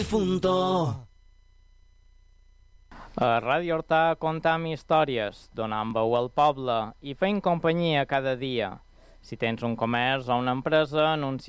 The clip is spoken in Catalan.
A Ràdio Hortà contam històries, donant veu al poble i fent companyia cada dia. Si tens un comerç o una empresa, anuncia